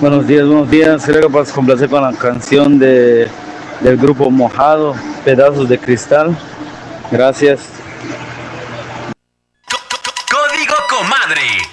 Buenos días. Creo que para complacer con la canción del grupo Mojado, Pedazos de Cristal. Gracias. Código Comadre.